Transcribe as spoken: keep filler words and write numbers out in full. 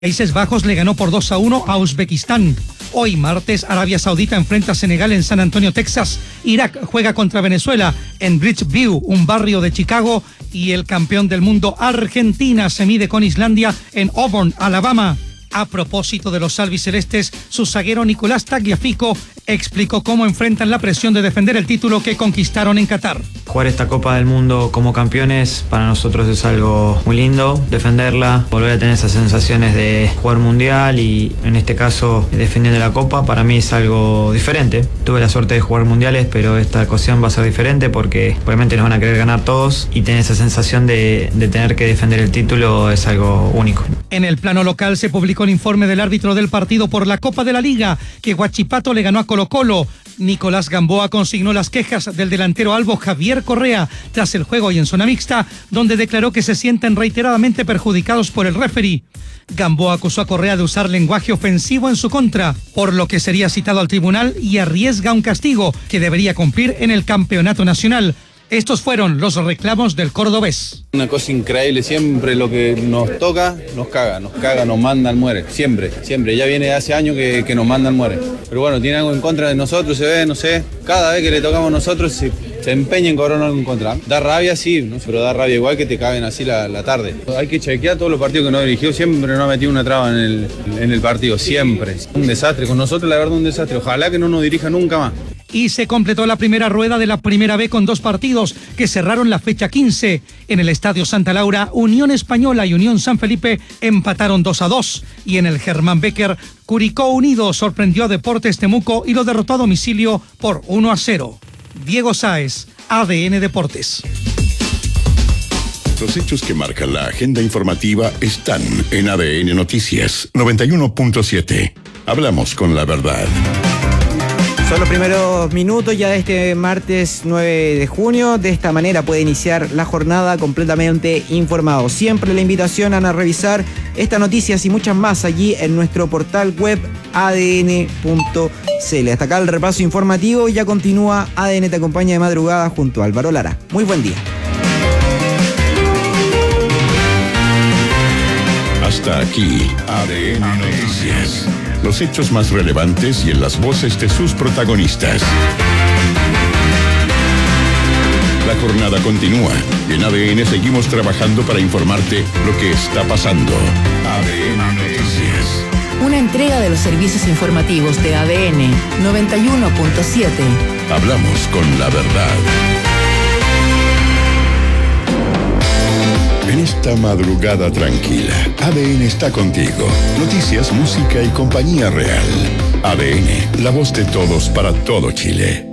Países Bajos le ganó por dos a uno a Uzbekistán. Hoy, martes, Arabia Saudita enfrenta a Senegal en San Antonio, Texas. Irak juega contra Venezuela en Bridgeview, un barrio de Chicago. Y el campeón del mundo, Argentina, se mide con Islandia en Auburn, Alabama. A propósito de los albicelestes, su zaguero Nicolás Tagliafico explicó cómo enfrentan la presión de defender el título que conquistaron en Qatar. Jugar esta Copa del Mundo como campeones para nosotros es algo muy lindo, defenderla, volver a tener esas sensaciones de jugar mundial y en este caso defendiendo la Copa para mí es algo diferente. Tuve la suerte de jugar mundiales, pero esta ocasión va a ser diferente porque obviamente nos van a querer ganar todos y tener esa sensación de, de tener que defender el título es algo único. En el plano local se publicó el informe del árbitro del partido por la Copa de la Liga, que Huachipato le ganó a Colo Colo. Nicolás Gamboa consignó las quejas del delantero albo Javier Correa tras el juego y en zona mixta, donde declaró que se sienten reiteradamente perjudicados por el referee. Gamboa acusó a Correa de usar lenguaje ofensivo en su contra, por lo que sería citado al tribunal y arriesga un castigo que debería cumplir en el campeonato nacional. Estos fueron los reclamos del cordobés. Una cosa increíble, siempre lo que nos toca, nos caga, nos caga, nos mandan, muere, siempre, siempre. Ya viene de hace años que, que nos mandan, muere. Pero bueno, tiene algo en contra de nosotros, se ve, no sé, cada vez que le tocamos a nosotros se, se empeña en cobrar algo en contra. Da rabia, sí, ¿no? Pero da rabia igual que te caguen así la, la tarde. Hay que chequear todos los partidos que nos dirigió, siempre nos ha metido una traba en el, en el partido, siempre. Un desastre, con nosotros la verdad un desastre, ojalá que no nos dirija nunca más. Y se completó la primera rueda de la Primera B con dos partidos que cerraron la fecha quince. En el Estadio Santa Laura, Unión Española y Unión San Felipe empataron dos a dos. Y en el Germán Becker, Curicó Unido sorprendió a Deportes Temuco y lo derrotó a domicilio por uno a cero. Diego Sáez, A D N Deportes. Los hechos que marcan la agenda informativa están en A D N Noticias noventa y uno punto siete. Hablamos con la verdad. Son los primeros minutos ya de este martes nueve de junio. De esta manera puede iniciar la jornada completamente informado. Siempre la invitación a revisar estas noticias y muchas más allí en nuestro portal web a d n punto c l. Hasta acá el repaso informativo y ya continúa A D N Te Acompaña de Madrugada junto a Álvaro Lara. Muy buen día. Hasta aquí A D N Noticias. Los hechos más relevantes y en las voces de sus protagonistas. La jornada continúa. En A D N seguimos trabajando para informarte lo que está pasando. A D N Noticias. Una entrega de los servicios informativos de A D N noventa y uno punto siete. Hablamos con la verdad. En esta madrugada tranquila, A D N está contigo. Noticias, música y compañía real. A D N, la voz de todos para todo Chile.